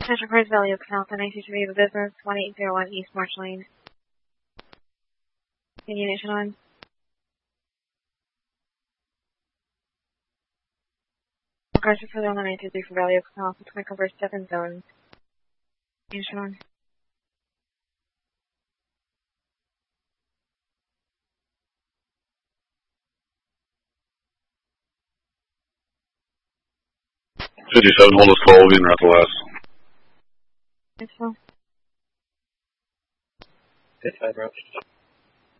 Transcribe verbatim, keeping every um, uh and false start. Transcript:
Enterprise Value Canal, nine two three, the business, one eight zero one East Marsh Lane. Unit on. Garcia for the nine two three for Value Canal, it's going to cover seven zones. Unit on. fifty-seven, hold us call, in at the last. Yes, well. fifty-five, Roach.